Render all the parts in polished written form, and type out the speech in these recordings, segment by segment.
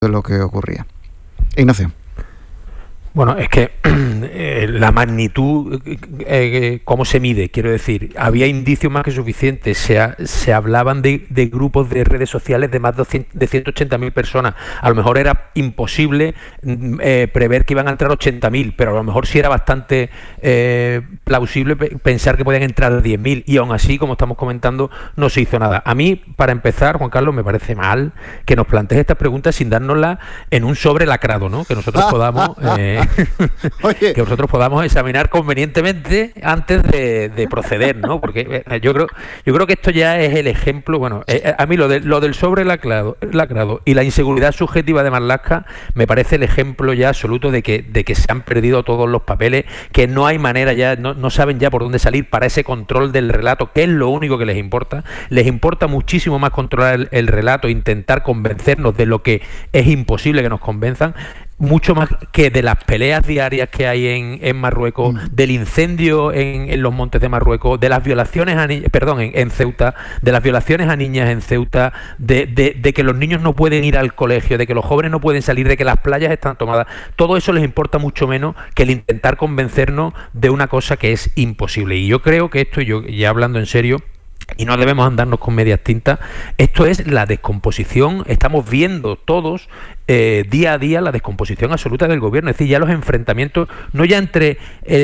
de lo que ocurría. Ignacio. Bueno, es que la magnitud, ¿cómo se mide? Quiero decir, había indicios más que suficientes. Se hablaban de grupos de redes sociales de más de 180.000 personas. A lo mejor era imposible prever que iban a entrar 80.000, pero a lo mejor sí era bastante plausible pensar que podían entrar 10.000, y aún así, como estamos comentando, no se hizo nada. A mí, para empezar, Juan Carlos, me parece mal que nos plantees estas preguntas sin dárnoslas en un sobre lacrado, ¿no? Que nosotros podamos... Oye. que nosotros podamos examinar convenientemente antes de proceder, ¿no? Porque yo creo que esto ya es el ejemplo. Bueno, a mí lo del sobre lacrado y la inseguridad subjetiva de Marlaska me parece el ejemplo ya absoluto de que se han perdido todos los papeles, que no hay manera ya, no saben ya por dónde salir para ese control del relato, que es lo único que les importa. Les importa muchísimo más controlar el relato, intentar convencernos de lo que es imposible que nos convenzan, mucho más que de las peleas diarias que hay en Marruecos, del incendio en los montes de Marruecos, de las violaciones en Ceuta, de las violaciones a niñas en Ceuta, de que los niños no pueden ir al colegio, de que los jóvenes no pueden salir, de que las playas están tomadas. Todo eso les importa mucho menos que el intentar convencernos de una cosa que es imposible. Y yo creo que esto, yo ya hablando en serio, y no debemos andarnos con medias tintas, esto es la descomposición. Estamos viendo todos día a día la descomposición absoluta del gobierno. Es decir, ya los enfrentamientos, no ya entre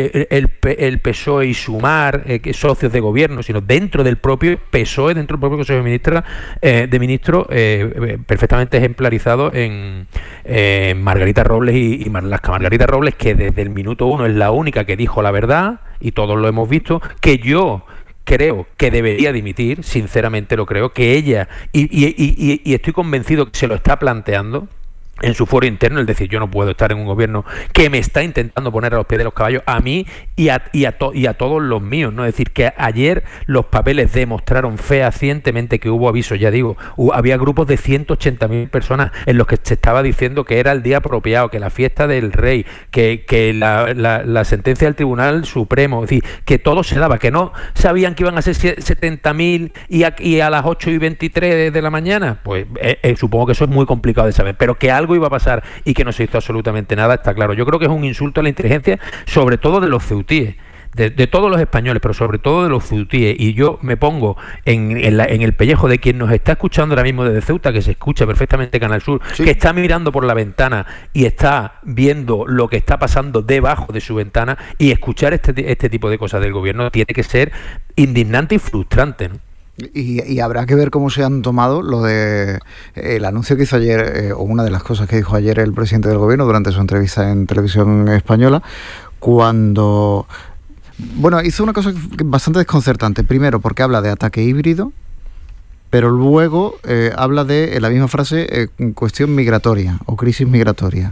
el PSOE y Sumar, socios de gobierno, sino dentro del propio PSOE, dentro del propio Consejo de Ministros, perfectamente ejemplarizado en Margarita Robles y Marlaska. Margarita Robles, que desde el minuto 1 es la única que dijo la verdad, y todos lo hemos visto, que yo creo que debería dimitir, sinceramente lo creo, que ella, y estoy convencido que se lo está planteando en su foro interno, es decir, yo no puedo estar en un gobierno que me está intentando poner a los pies de los caballos a mí y a todos los míos, ¿no? Es decir, que ayer los papeles demostraron fehacientemente que hubo avisos, ya digo, había grupos de 180.000 personas en los que se estaba diciendo que era el día apropiado, que la fiesta del rey, que la sentencia del Tribunal Supremo, es decir, que todo se daba, que no sabían que iban a ser 70.000 y a las 8:23 de la mañana, pues supongo que eso es muy complicado de saber, pero que algo iba a pasar y que no se hizo absolutamente nada, está claro. Yo creo que es un insulto a la inteligencia, sobre todo de los ceutíes, de todos los españoles, pero sobre todo de los ceutíes, y yo me pongo en el pellejo de quien nos está escuchando ahora mismo desde Ceuta, que se escucha perfectamente Canal Sur, sí, que está mirando por la ventana y está viendo lo que está pasando debajo de su ventana, y escuchar este tipo de cosas del gobierno tiene que ser indignante y frustrante, ¿no? Y habrá que ver cómo se han tomado lo de el anuncio que hizo ayer, o una de las cosas que dijo ayer el presidente del gobierno durante su entrevista en Televisión Española, cuando, bueno, hizo una cosa bastante desconcertante. Primero, porque habla de ataque híbrido, pero luego habla de, en la misma frase, cuestión migratoria o crisis migratoria.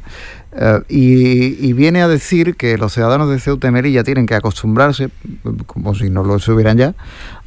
Y viene a decir que los ciudadanos de Ceuta y Melilla tienen que acostumbrarse, como si no lo supieran ya,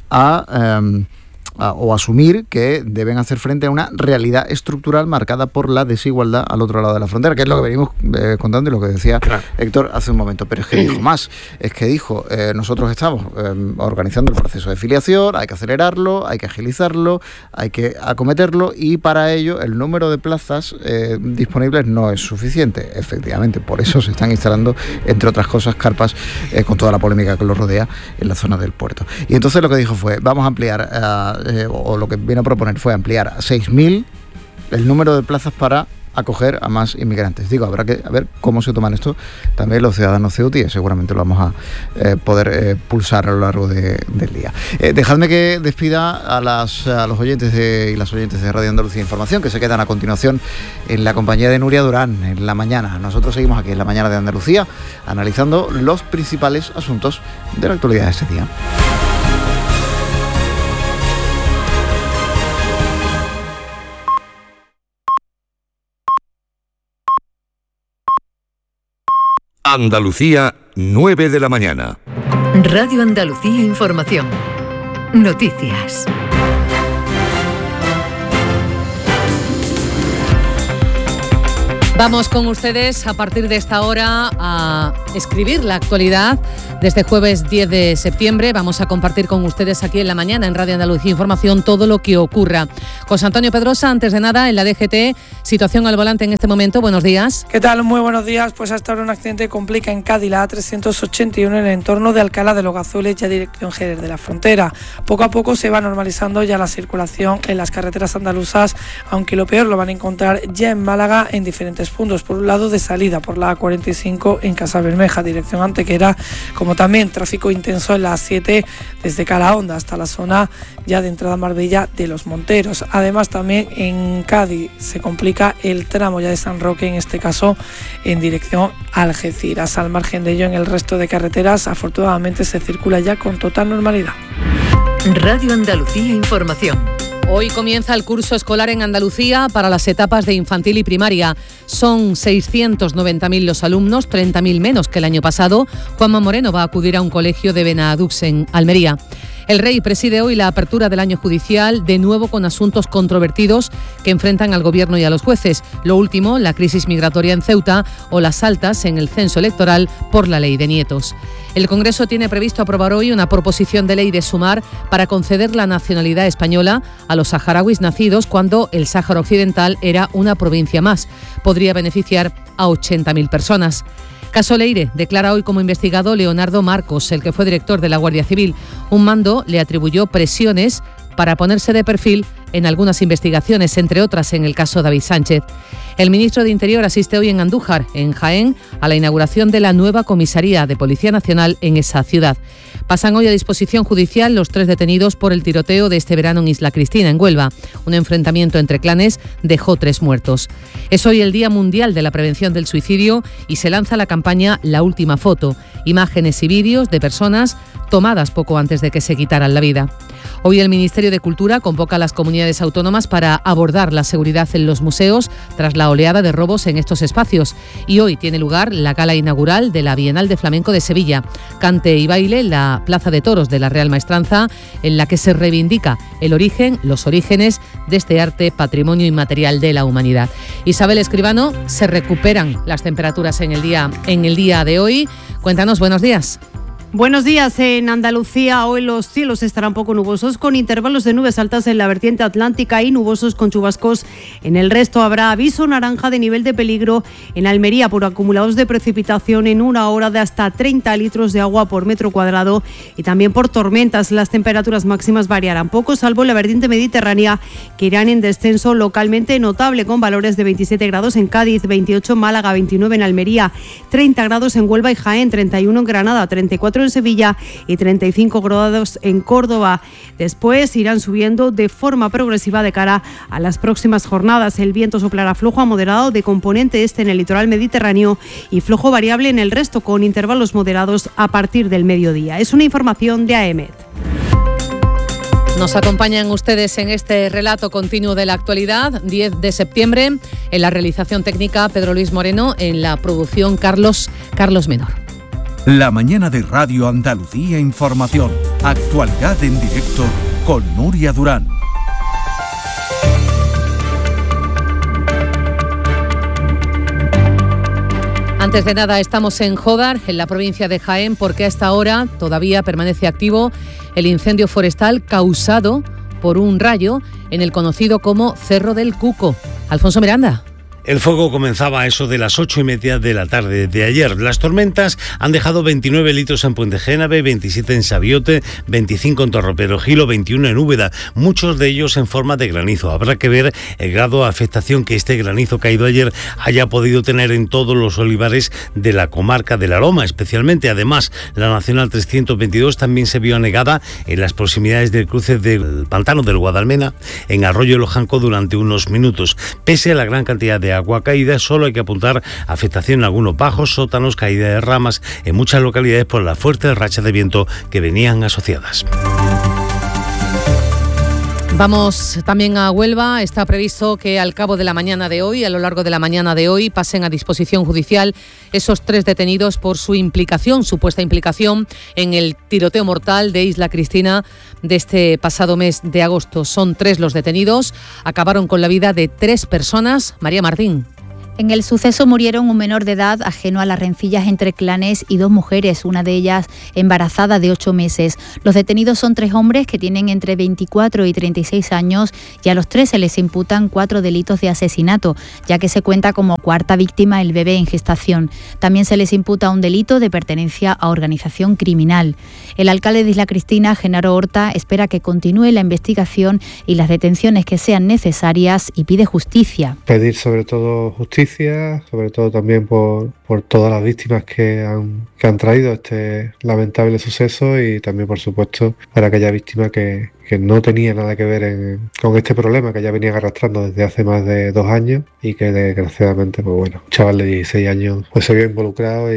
o asumir que deben hacer frente a una realidad estructural marcada por la desigualdad al otro lado de la frontera, que es lo que venimos contando y lo que decía Héctor hace un momento. Pero es que dijo más, es que dijo, nosotros estamos organizando el proceso de filiación, hay que acelerarlo, hay que agilizarlo, hay que acometerlo, y para ello el número de plazas disponibles no es suficiente. Efectivamente, por eso se están instalando, entre otras cosas, carpas con toda la polémica que los rodea en la zona del puerto. Y entonces lo que dijo fue, vamos a ampliar o lo que viene a proponer fue ampliar a 6.000 el número de plazas para acoger a más inmigrantes. Digo, habrá que ver cómo se toman esto también los ciudadanos ceutíes. Seguramente lo vamos a poder pulsar a lo largo del día. Dejadme que despida a los oyentes y las oyentes de Radio Andalucía Información, que se quedan a continuación en la compañía de Nuria Durán en la mañana. Nosotros seguimos aquí en la mañana de Andalucía analizando los principales asuntos de la actualidad de este día. Andalucía, 9 de la mañana. Radio Andalucía Información. Noticias. Vamos con ustedes a partir de esta hora a escribir la actualidad. Desde jueves 10 de septiembre vamos a compartir con ustedes aquí en la mañana en Radio Andalucía Información todo lo que ocurra. José Antonio Pedrosa, antes de nada, en la DGT, situación al volante en este momento. Buenos días. ¿Qué tal? Muy buenos días. Pues hasta ahora un accidente complica en Cádiz la A381 en el entorno de Alcalá de los Gazules, ya dirección Jerez de la Frontera. Poco a poco se va normalizando ya la circulación en las carreteras andaluzas, aunque lo peor lo van a encontrar ya en Málaga en diferentes puntos. Por un lado, de salida por la A45 en Casabermeja, dirección Antequera, como también tráfico intenso en la A7 desde Calahonda hasta la zona ya de entrada Marbella de Los Monteros. Además, también en Cádiz se complica el tramo ya de San Roque, en este caso en dirección Algeciras. Al margen de ello, en el resto de carreteras, afortunadamente se circula ya con total normalidad. Radio Andalucía Información. Hoy comienza el curso escolar en Andalucía para las etapas de infantil y primaria. Son 690.000 los alumnos, 30.000 menos que el año pasado. Juanma Moreno va a acudir a un colegio de Benadux en Almería. El Rey preside hoy la apertura del año judicial, de nuevo con asuntos controvertidos que enfrentan al Gobierno y a los jueces. Lo último, la crisis migratoria en Ceuta o las altas en el censo electoral por la ley de nietos. El Congreso tiene previsto aprobar hoy una proposición de ley de Sumar para conceder la nacionalidad española a los saharauis nacidos cuando el Sáhara Occidental era una provincia más. Podría beneficiar a 80.000 personas. Caso Leire declara hoy como investigado Leonardo Marcos, el que fue director de la Guardia Civil. Un mando le atribuyó presiones para ponerse de perfil en algunas investigaciones, entre otras en el caso David Sánchez. El ministro de Interior asiste hoy en Andújar, en Jaén, a la inauguración de la nueva comisaría de Policía Nacional en esa ciudad. Pasan hoy a disposición judicial los 3 detenidos por el tiroteo de este verano en Isla Cristina, en Huelva. Un enfrentamiento entre clanes dejó 3 muertos. Es hoy el Día Mundial de la Prevención del Suicidio y se lanza la campaña La Última Foto, imágenes y vídeos de personas tomadas poco antes de que se quitaran la vida. Hoy el Ministerio de Cultura convoca a las comunidades autónomas para abordar la seguridad en los museos tras la oleada de robos en estos espacios. Y hoy tiene lugar la gala inaugural de la Bienal de Flamenco de Sevilla. Cante y baile en la Plaza de Toros de la Real Maestranza, en la que se reivindica el origen, los orígenes de este arte, patrimonio inmaterial de la humanidad. Isabel Escribano, se recuperan las temperaturas en el día de hoy. Cuéntanos, buenos días. Buenos días. En Andalucía hoy los cielos estarán poco nubosos, con intervalos de nubes altas en la vertiente atlántica y nubosos con chubascos. En el resto habrá aviso naranja de nivel de peligro en Almería por acumulados de precipitación en una hora de hasta 30 litros de agua por metro cuadrado, y también por tormentas. Las temperaturas máximas variarán poco, salvo en la vertiente mediterránea, que irán en descenso localmente notable, con valores de 27 grados en Cádiz, 28 en Málaga, 29 en Almería, 30 grados en Huelva y Jaén, 31 en Granada, 34 en Sevilla y 35 grados en Córdoba. Después irán subiendo de forma progresiva de cara a las próximas jornadas. El viento soplará flojo a moderado de componente este en el litoral mediterráneo y flojo variable en el resto, con intervalos moderados a partir del mediodía. Es una información de AEMET. Nos acompañan ustedes en este relato continuo de la actualidad. 10 de septiembre, en la realización técnica Pedro Luis Moreno, en la producción Carlos Menor. La mañana de Radio Andalucía Información. Actualidad en directo con Nuria Durán. Antes de nada, estamos en Jódar, en la provincia de Jaén, porque a esta hora todavía permanece activo el incendio forestal causado por un rayo en el conocido como Cerro del Cuco. Alfonso Miranda. El fuego comenzaba a eso de las 8:30 de la tarde de ayer. Las tormentas han dejado 29 litros en Puente Génave, 27 en Sabiote, 25 en Torroperogilo, 21 en Úbeda, muchos de ellos en forma de granizo. Habrá que ver el grado de afectación que este granizo caído ayer haya podido tener en todos los olivares de la comarca de la Loma, especialmente. Además, la Nacional 322 también se vio anegada en las proximidades del cruce del pantano del Guadalmena, en Arroyo Lojanco, durante unos minutos. Pese a la gran cantidad de agua caída, solo hay que apuntar afectación en algunos bajos, sótanos, caída de ramas en muchas localidades por las fuertes rachas de viento que venían asociadas. Vamos también a Huelva. Está previsto que al cabo de la mañana de hoy, a lo largo de la mañana de hoy, pasen a disposición judicial esos 3 detenidos por su supuesta implicación en el tiroteo mortal de Isla Cristina de este pasado mes de agosto. Son 3 los detenidos, acabaron con la vida de 3 personas. María Martín. En el suceso murieron un menor de edad ajeno a las rencillas entre clanes y 2 mujeres, una de ellas embarazada de 8 meses. Los detenidos son 3 hombres que tienen entre 24 y 36 años y a los 3 se les imputan 4 delitos de asesinato, ya que se cuenta como cuarta víctima el bebé en gestación. También se les imputa un delito de pertenencia a organización criminal. El alcalde de Isla Cristina, Genaro Horta, espera que continúe la investigación y las detenciones que sean necesarias y pide justicia. Pedir sobre todo justicia, sobre todo también por todas las víctimas que han traído este lamentable suceso y también, por supuesto, para aquella víctima que no tenía nada que ver con este problema que ya venían arrastrando desde hace más de 2 años y que desgraciadamente, pues bueno, un chaval de 16 años pues se vio involucrado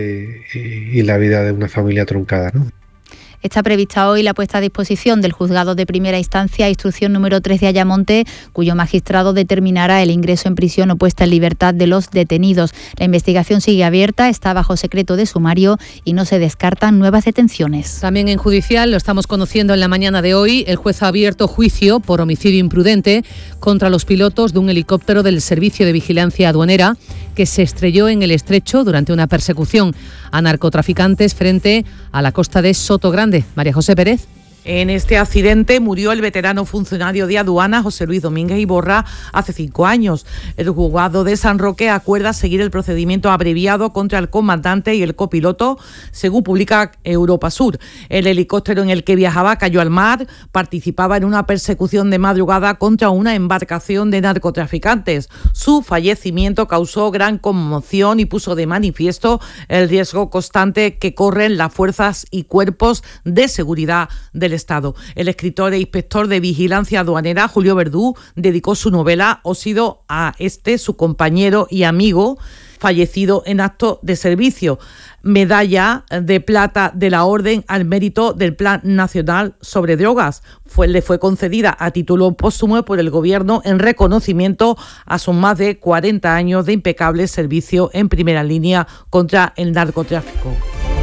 y la vida de una familia truncada, ¿no? Está prevista hoy la puesta a disposición del Juzgado de Primera Instancia, instrucción número 3 de Ayamonte, cuyo magistrado determinará el ingreso en prisión o puesta en libertad de los detenidos. La investigación sigue abierta, está bajo secreto de sumario y no se descartan nuevas detenciones. También en judicial, lo estamos conociendo en la mañana de hoy, el juez ha abierto juicio por homicidio imprudente contra los pilotos de un helicóptero del Servicio de Vigilancia Aduanera que se estrelló en el Estrecho durante una persecución a narcotraficantes frente a la costa de Sotogrande. María José Pérez. En este accidente murió el veterano funcionario de aduana José Luis Domínguez Iborra hace 5 años. El juzgado de San Roque acuerda seguir el procedimiento abreviado contra el comandante y el copiloto, según publica Europa Sur. El helicóptero en el que viajaba cayó al mar, participaba en una persecución de madrugada contra una embarcación de narcotraficantes. Su fallecimiento causó gran conmoción y puso de manifiesto el riesgo constante que corren las fuerzas y cuerpos de seguridad del Estado. El escritor e inspector de vigilancia aduanera, Julio Verdú, dedicó su novela Ósido a su compañero y amigo, fallecido en acto de servicio. Medalla de plata de la Orden al Mérito del Plan Nacional sobre Drogas. Le fue concedida a título póstumo por el Gobierno en reconocimiento a sus más de 40 años de impecable servicio en primera línea contra el narcotráfico.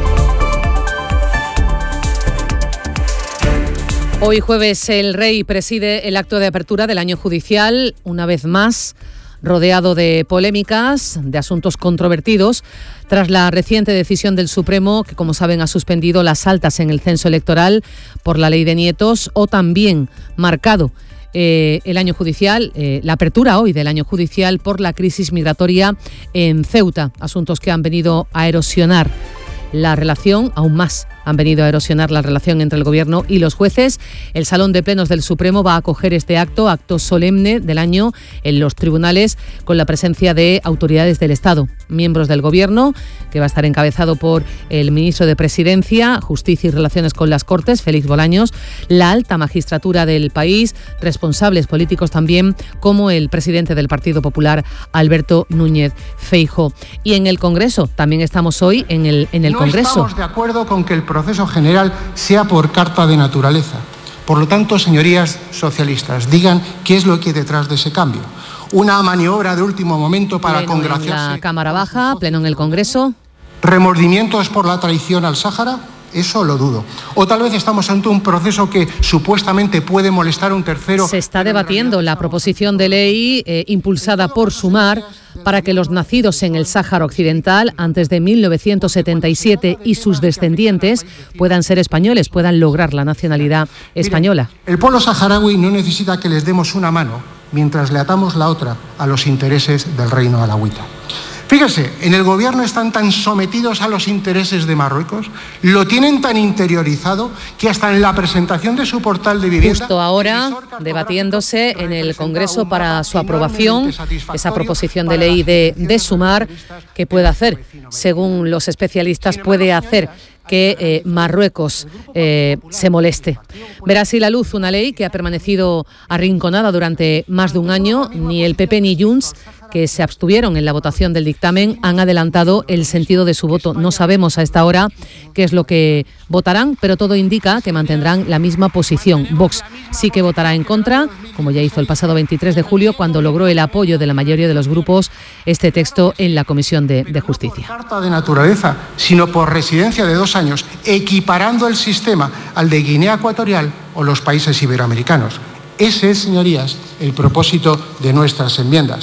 Hoy jueves el Rey preside el acto de apertura del año judicial, una vez más rodeado de polémicas, de asuntos controvertidos, tras la reciente decisión del Supremo, que como saben ha suspendido las altas en el censo electoral por la ley de nietos, o también marcado el año judicial, la apertura hoy del año judicial por la crisis migratoria en Ceuta, asuntos que han venido a erosionar la relación, aún más han venido a erosionar la relación entre el Gobierno y los jueces. El Salón de Plenos del Supremo va a acoger este acto solemne del año en los tribunales, con la presencia de autoridades del Estado, miembros del Gobierno, que va a estar encabezado por el ministro de Presidencia, Justicia y Relaciones con las Cortes, Félix Bolaños, la alta magistratura del país, responsables políticos también, como el presidente del Partido Popular, Alberto Núñez Feijóo. Y en el Congreso, también estamos hoy en el Congreso. No estamos de acuerdo con que el proceso general sea por carta de naturaleza. Por lo tanto, señorías socialistas, digan qué es lo que hay detrás de ese cambio. Una maniobra de último momento para congraciarse. En la Cámara Baja, pleno en el Congreso. ¿Remordimientos por la traición al Sáhara? Eso lo dudo. O tal vez estamos ante un proceso que supuestamente puede molestar a un tercero. Se está debatiendo la proposición de ley impulsada por Sumar para que los nacidos en el Sáhara Occidental antes de 1977 y sus descendientes puedan ser españoles, puedan lograr la nacionalidad española. Miren, el pueblo saharaui no necesita que les demos una mano mientras le atamos la otra a los intereses del reino alauita. Fíjese, en el Gobierno están tan sometidos a los intereses de Marruecos, lo tienen tan interiorizado que hasta en la presentación de su portal de vivienda... Justo ahora, debatiéndose en el Congreso para su aprobación, esa proposición de ley de Sumar, que puede hacer, según los especialistas, puede hacer que Marruecos se moleste. Verá así la luz una ley que ha permanecido arrinconada durante más de un año. Ni el PP ni Junts, que se abstuvieron en la votación del dictamen, han adelantado el sentido de su voto. No sabemos a esta hora qué es lo que votarán, pero todo indica que mantendrán la misma posición. Vox sí que votará en contra, como ya hizo el pasado 23 de julio, cuando logró el apoyo de la mayoría de los grupos este texto en la Comisión de Justicia. No por carta de naturaleza, sino por residencia de 2 años, equiparando el sistema al de Guinea Ecuatorial o los países iberoamericanos. Ese es, señorías, el propósito de nuestras enmiendas.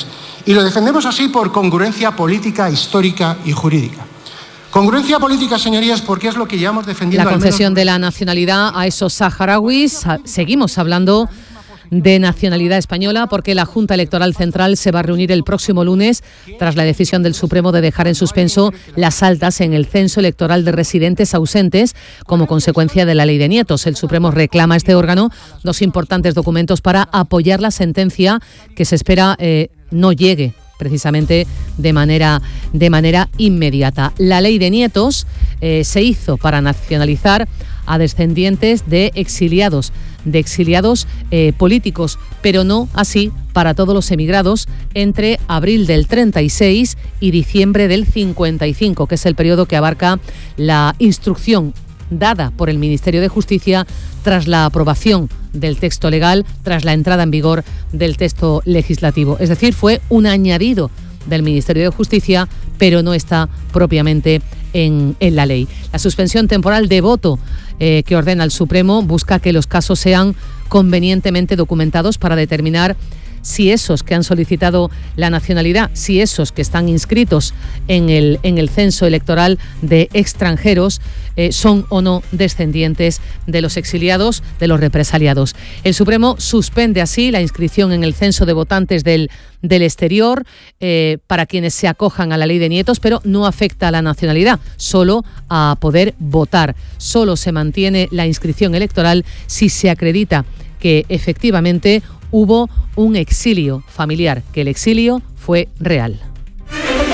Y lo defendemos así por congruencia política, histórica y jurídica. Congruencia política, señorías, porque es lo que llevamos defendiendo. La concesión de la nacionalidad a esos saharauis. Seguimos hablando de nacionalidad española porque la Junta Electoral Central se va a reunir el próximo lunes tras la decisión del Supremo de dejar en suspenso las altas en el censo electoral de residentes ausentes como consecuencia de la ley de nietos. El Supremo reclama a este órgano 2 importantes documentos para apoyar la sentencia que se espera no llegue precisamente de manera inmediata. La ley de nietos se hizo para nacionalizar a descendientes de exiliados políticos, pero no así para todos los emigrados entre abril del 36 y diciembre del 55, que es el periodo que abarca la instrucción dada por el Ministerio de Justicia tras la aprobación del texto legal, tras la entrada en vigor del texto legislativo. Es decir, fue un añadido del Ministerio de Justicia, pero no está propiamente en la ley. La suspensión temporal de voto que ordena el Supremo busca que los casos sean convenientemente documentados para determinar si esos que han solicitado la nacionalidad, si esos que están inscritos en el censo electoral de extranjeros son o no descendientes de los exiliados, de los represaliados. El Supremo suspende así la inscripción en el censo de votantes del exterior para quienes se acojan a la ley de nietos, pero no afecta a la nacionalidad, solo a poder votar. Solo se mantiene la inscripción electoral si se acredita que efectivamente hubo un exilio familiar, que el exilio fue real.